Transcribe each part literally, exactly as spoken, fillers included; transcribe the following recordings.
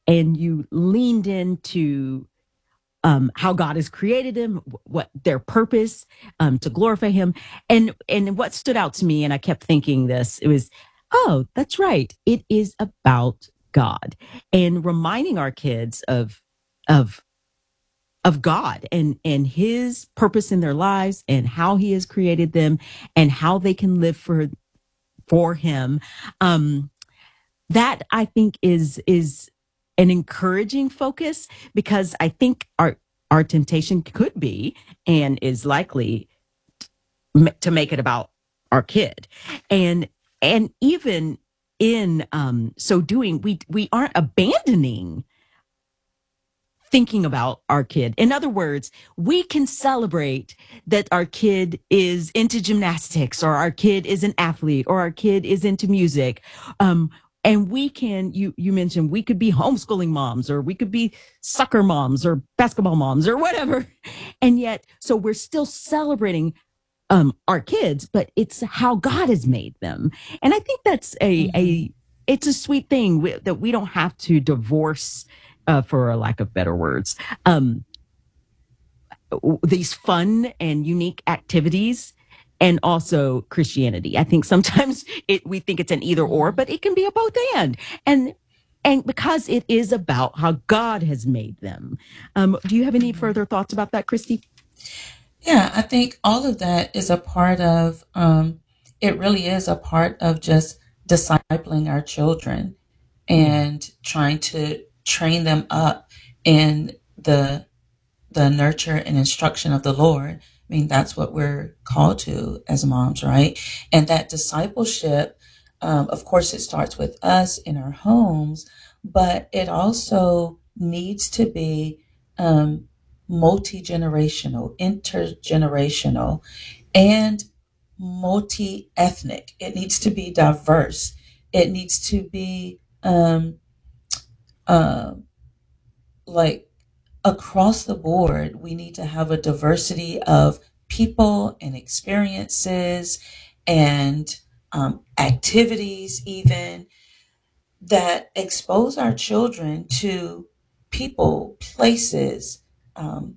and you leaned into um, how God has created them, what their purpose um, to glorify Him, and and what stood out to me, and I kept thinking this, it was, oh, that's right, it is about God, and reminding our kids of of of God and and His purpose in their lives and how He has created them and how they can live for for Him. Um, that I think is is an encouraging focus, because I think our our temptation could be and is likely to make it about our kid, and and even in um, so doing, we we aren't abandoning thinking about our kid. In other words, we can celebrate that our kid is into gymnastics, or our kid is an athlete, or our kid is into music. Um, and we can, you, you mentioned we could be homeschooling moms, or we could be soccer moms or basketball moms or whatever. And yet, so we're still celebrating um, our kids, but it's how God has made them. And I think that's a, mm-hmm. a, it's a sweet thing we, that we don't have to divorce Uh, for a lack of better words, um, these fun and unique activities, and also Christianity. I think sometimes it, we think it's an either or, but it can be a both and. And and because it is about how God has made them. Um, do you have any further thoughts about that, Christy? Yeah, I think all of that is a part of, um, it really is a part of just discipling our children and trying to train them up in the the nurture and instruction of the Lord. I mean, that's what we're called to as moms, right? And that discipleship, um, of course, it starts with us in our homes, but it also needs to be um, multi-generational, intergenerational, and multi-ethnic. It needs to be diverse. It needs to be um, Uh, like across the board. We need to have a diversity of people and experiences and um, activities even that expose our children to people, places, um,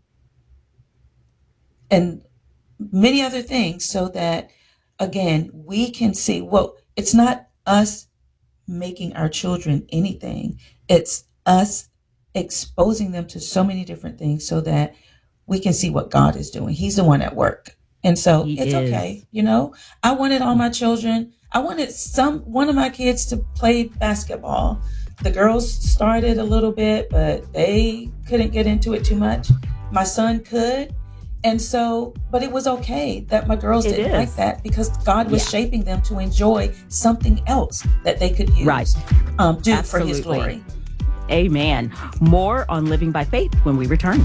and many other things, so that, again, we can see, well, it's not us making our children anything. It's us exposing them to so many different things so that we can see what God is doing. He's the one at work. And so he it's is. Okay. You know, I wanted all my children, I wanted some, one of my kids to play basketball. The girls started a little bit, but they couldn't get into it too much. My son could. And so, but it was okay that my girls it didn't is. like that, because God was yeah. shaping them to enjoy something else that they could use, right. um, do Absolutely. for His glory. Amen. More on Living by Faith when we return.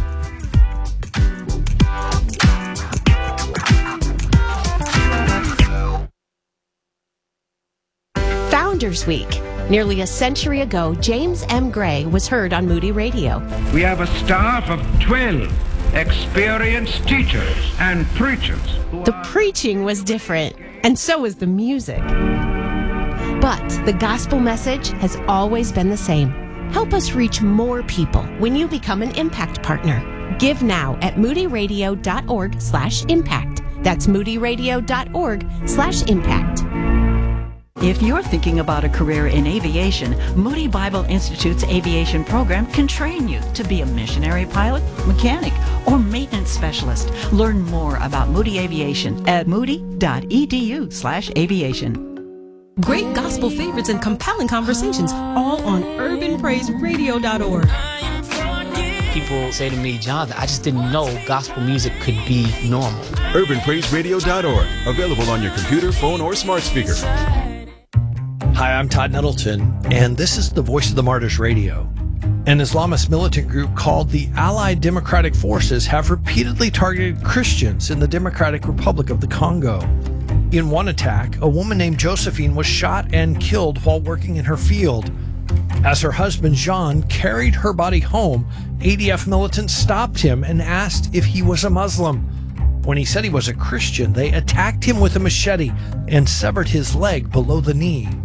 Founders Week. Nearly a century ago, James M. Gray was heard on Moody Radio. We have a staff of twelve experienced teachers and preachers. The preaching was different, and so was the music. But the gospel message has always been the same. Help us reach more people when you become an Impact Partner. Give now at moodyradio.org slash impact. That's moodyradio.org slash impact. If you're thinking about a career in aviation, Moody Bible Institute's aviation program can train you to be a missionary pilot, mechanic, or maintenance specialist. Learn more about Moody Aviation at moody.edu slash aviation. Great gospel favorites and compelling conversations, all on urban praise radio dot org. People say to me, Jonathan, I just didn't know gospel music could be normal. urban praise radio dot org, available on your computer, phone, or smart speaker. Hi, I'm Todd Nettleton, and this is the Voice of the Martyrs Radio. An Islamist militant group called the Allied Democratic Forces have repeatedly targeted Christians in the Democratic Republic of the Congo. In one attack, a woman named Josephine was shot and killed while working in her field. As her husband Jean carried her body home, A D F militants stopped him and asked if he was a Muslim. When he said he was a Christian, they attacked him with a machete and severed his leg below the knee.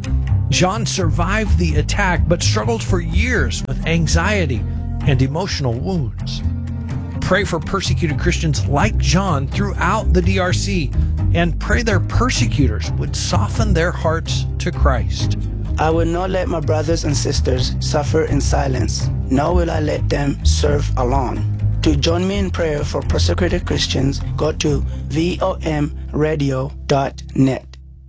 John survived the attack but struggled for years with anxiety and emotional wounds. Pray for persecuted Christians like John throughout the D R C, and pray their persecutors would soften their hearts to Christ. I will not let my brothers and sisters suffer in silence, nor will I let them serve alone. To join me in prayer for persecuted Christians, go to V O M radio dot net.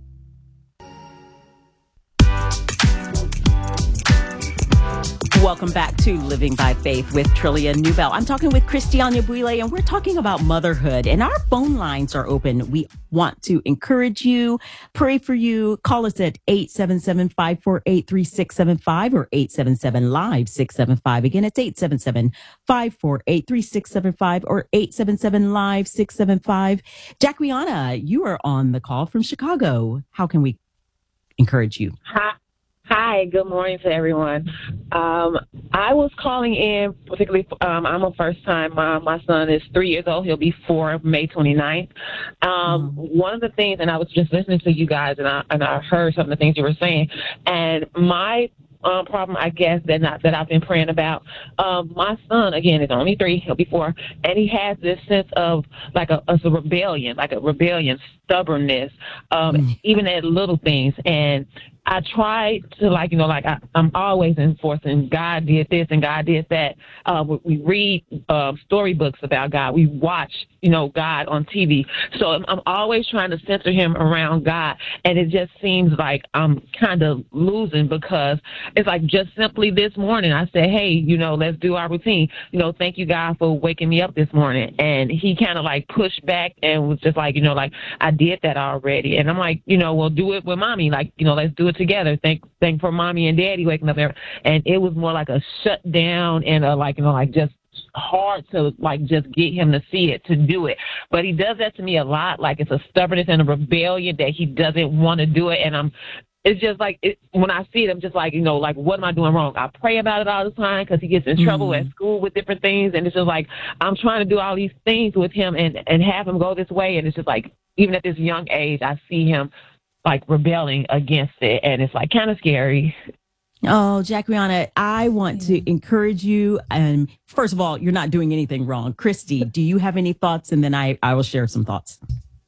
Welcome back to Living by Faith with Trillia Newbell. I'm talking with Christiane Bouile, and we're talking about motherhood, and our phone lines are open. We want to encourage you, pray for you. Call us at eight seven seven, five four eight, three six seven five or eight seven seven, live six seven five. Again, it's eight seven seven, five four eight, three six seven five or eight seven seven, live six seven five. Jacquiana, you are on the call from Chicago. How can we encourage you? Hi. Hi, good morning to everyone. Um, I was calling in, particularly, um, I'm a first-time mom. My son is three years old. He'll be four May twenty-ninth. Um, mm-hmm. One of the things, and I was just listening to you guys, and I, and I heard some of the things you were saying, and my um, problem, I guess, that not, that I've been praying about, um, my son, again, is only three. He'll be four, and he has this sense of, like, a, a rebellion, like a rebellion, stubbornness, um, mm-hmm. even at little things, and I try to, like, you know, like I, I'm always enforcing God did this and God did that. Uh, we read uh, storybooks about God. We watch, you know, God on T V. So I'm, I'm always trying to center him around God. And it just seems like I'm kind of losing, because it's like just simply this morning I said, hey, you know, let's do our routine. You know, thank you, God, for waking me up this morning. And he kind of like pushed back and was just like, you know, like I did that already. And I'm like, you know, well, do it with mommy. Like, you know, let's do it together. Thank, thank for mommy and daddy waking up there. And it was more like a shutdown and a, like, you know, like just hard to like just get him to see it, to do it. But he does that to me a lot. Like it's a stubbornness and a rebellion that he doesn't want to do it. And I'm, it's just like, it, when I see it, I'm just like, you know, like, what am I doing wrong? I pray about it all the time because he gets in mm-hmm. trouble at school with different things. And it's just like, I'm trying to do all these things with him and, and have him go this way. And it's just like, even at this young age, I see him like rebelling against it. And it's like kind of scary. Oh, Jacquiana, I want to encourage you. And first of all, you're not doing anything wrong. Christy, do you have any thoughts? And then I, I will share some thoughts.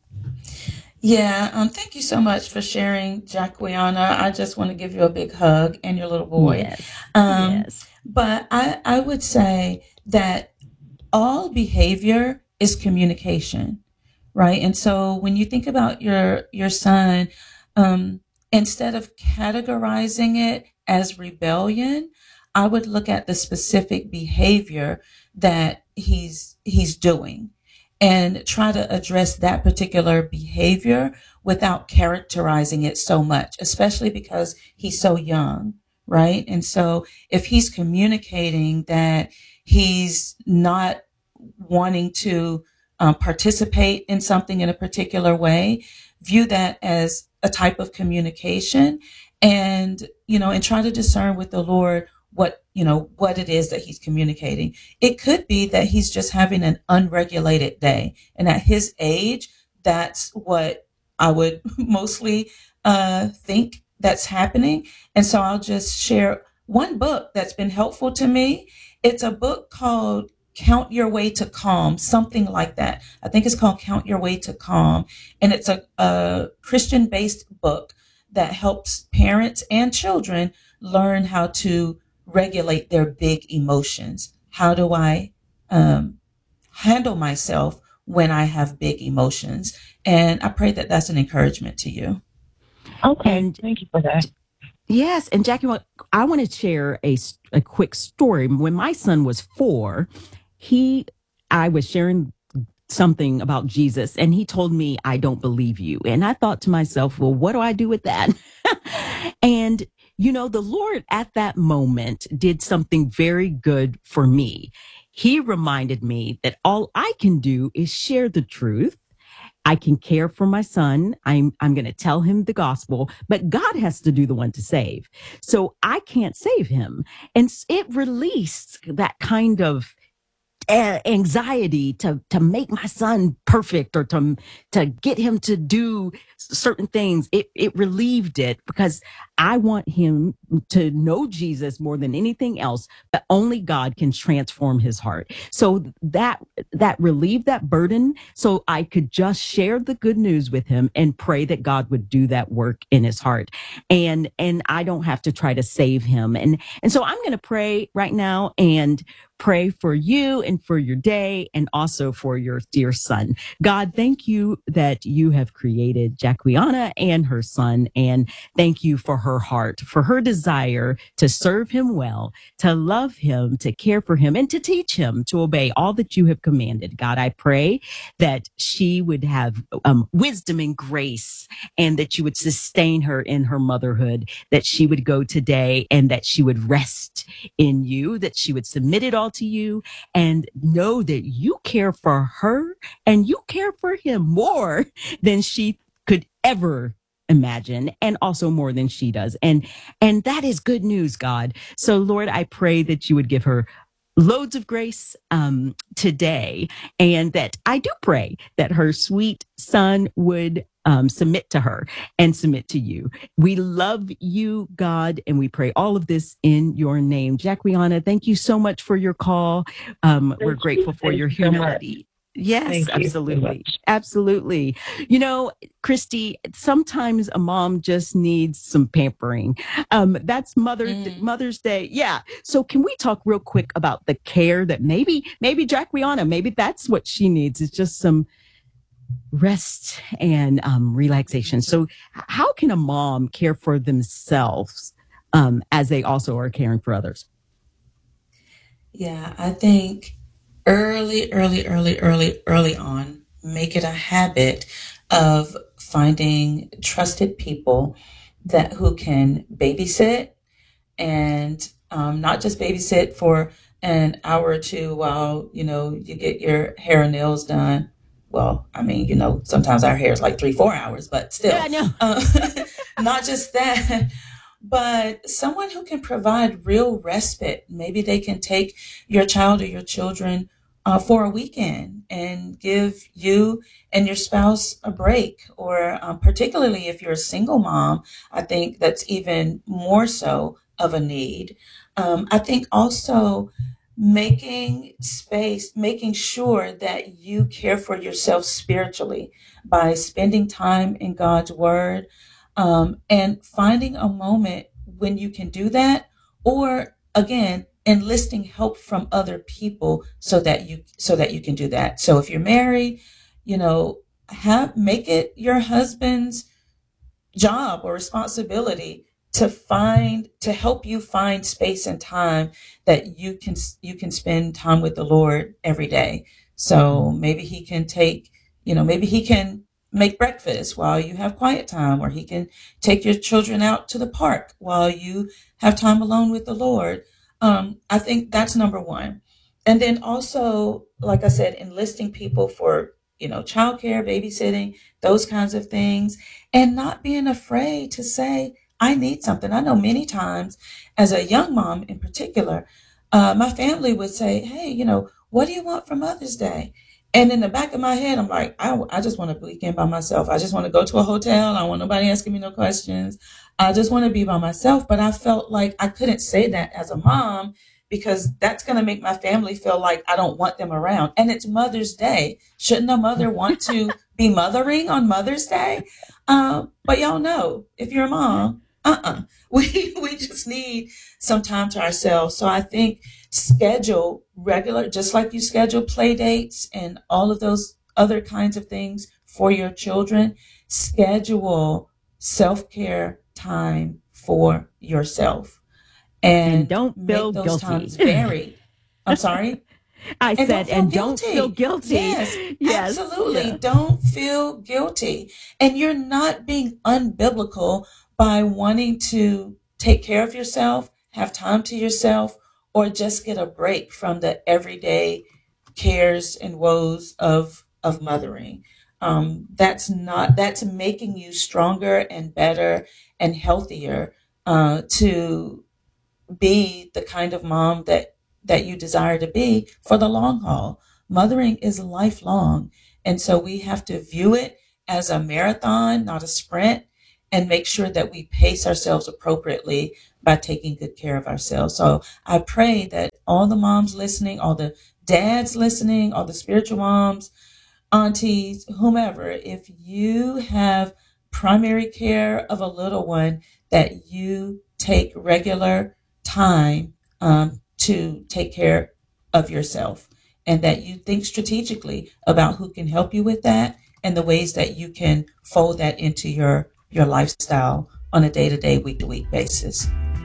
Yeah, um, thank you so much for sharing, Jacquiana. I just want to give you a big hug and your little boy. Yes. Um, yes. But I, I would say that all behavior is communication, right? And so when you think about your your son, um, instead of categorizing it as rebellion, I would look at the specific behavior that he's he's doing and try to address that particular behavior without characterizing it so much, especially because he's so young, right? And so if he's communicating that he's not wanting to um, participate in something in a particular way, view that as a type of communication and, you know, and try to discern with the Lord what, you know, what it is that he's communicating. It could be that he's just having an unregulated day. And at his age, that's what I would mostly uh, think that's happening. And so I'll just share one book that's been helpful to me. It's a book called Count Your Way to Calm, something like that. I think it's called Count Your Way to Calm. And it's a, a Christian-based book that helps parents and children learn how to regulate their big emotions. How do I um, handle myself when I have big emotions? And I pray that that's an encouragement to you. Okay, and thank you for that. Yes, and Jackie, I want to share a, a quick story. When my son was four, he, I was sharing something about Jesus, and he told me, I don't believe you. And I thought to myself, well, what do I do with that? And you know, the Lord at that moment did something very good for me. He reminded me that all I can do is share the truth. I can care for my son. I'm, I'm going to tell him the gospel, but God has to do the one to save. So I can't save him. And it released that kind of anxiety to, to make my son perfect or to, to get him to do certain things. It, it relieved it because I want him to know Jesus more than anything else, but only God can transform his heart. So that, that relieved that burden. So I could just share the good news with him and pray that God would do that work in his heart. And, and I don't have to try to save him. And, and so I'm going to pray right now and pray for you and for your day and also for your dear son. God, thank you that you have created Jacquiana and her son. And thank you for her heart, for her desire to serve him well, to love him, to care for him, and to teach him to obey all that you have commanded. God, I pray that she would have um, wisdom and grace, and that you would sustain her in her motherhood, that she would go today and that she would rest in you, that she would submit it all to you and know that you care for her and you care for him more than she could ever imagine, and also more than she does. And, and that is good news, God. So Lord, I pray that you would give her loads of grace um, today, and that I do pray that her sweet son would um, submit to her and submit to you. We love you, God, and we pray all of this in your name. Jacquiana, thank you so much for your call. Um, we're grateful for your humility. Yes, absolutely. Absolutely. You know, Christy, sometimes a mom just needs some pampering. Um, that's Mother, mm. Mother's Day. Yeah. So can we talk real quick about the care that maybe, maybe Jacquiana, maybe that's what she needs, is just some rest and um, relaxation. So how can a mom care for themselves um, as they also are caring for others? Yeah, I think early, early, early, early, early on, make it a habit of finding trusted people that who can babysit, and um, not just babysit for an hour or two while, you know, you get your hair and nails done. Well, I mean, you know, sometimes our hair is like three, four hours, but still, yeah, I know. uh, not just that, but someone who can provide real respite. Maybe they can take your child or your children uh, for a weekend and give you and your spouse a break. Or um, particularly if you're a single mom, I think that's even more so of a need. Um, I think also making space, making sure that you care for yourself spiritually by spending time in God's word, um, and finding a moment when you can do that, or again, enlisting help from other people so that you, so that you can do that. So if you're married, you know, have, make it your husband's job or responsibility to find, to help you find space and time that you can, you can spend time with the Lord every day. So maybe he can take, you know, maybe he can make breakfast while you have quiet time, or he can take your children out to the park while you have time alone with the Lord. Um, I think that's number one. And then also, like I said, enlisting people for, you know, childcare, babysitting, those kinds of things, and not being afraid to say, I need something. I know many times as a young mom in particular, uh, my family would say, hey, you know, what do you want for Mother's Day? And in the back of my head, I'm like, I, I just want a weekend by myself. I just want to go to a hotel. I don't want nobody asking me no questions. I just want to be by myself. But I felt like I couldn't say that as a mom, because that's going to make my family feel like I don't want them around. And it's Mother's Day. Shouldn't a mother want to be mothering on Mother's Day? Um, but y'all know, if you're a mom, uh-uh. We, we just need some time to ourselves. So I think schedule regular, just like you schedule play dates and all of those other kinds of things for your children, schedule self-care time for yourself. And, and don't feel make those guilty. Times vary. I'm sorry? I and said, don't and guilty. don't feel guilty. Yes, yes. absolutely. Yeah. Don't feel guilty. And you're not being unbiblical by wanting to take care of yourself, have time to yourself, or just get a break from the everyday cares and woes of, of mothering. Um, that's not, that's making you stronger and better and healthier uh, to be the kind of mom that, that you desire to be for the long haul. Mothering is lifelong. And so we have to view it as a marathon, not a sprint, and make sure that we pace ourselves appropriately by taking good care of ourselves. So I pray that all the moms listening, all the dads listening, all the spiritual moms, aunties, whomever, if you have primary care of a little one, that you take regular time um, to take care of yourself, and that you think strategically about who can help you with that and the ways that you can fold that into your, your lifestyle on a day-to-day, week-to-week basis.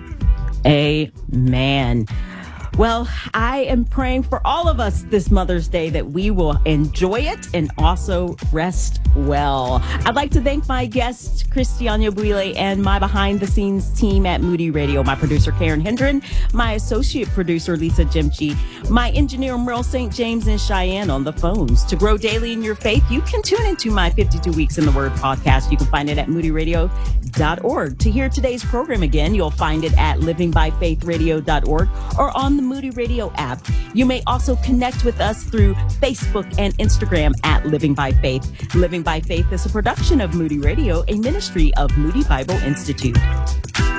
Amen. Well, I am praying for all of us this Mother's Day that we will enjoy it and also rest well. I'd like to thank my guest, Christiane Bouile, and my behind-the-scenes team at Moody Radio, my producer, Karen Hendren, my associate producer, Lisa Jimchi, my engineer, Merle Saint James, and Cheyenne on the phones. To grow daily in your faith, you can tune into my fifty-two Weeks in the Word podcast. You can find it at moody radio dot org. To hear today's program again, you'll find it at living by faith radio dot org or on the Moody Radio app. You may also connect with us through Facebook and Instagram at Living by Faith. Living by Faith is a production of Moody Radio, a ministry of Moody Bible Institute.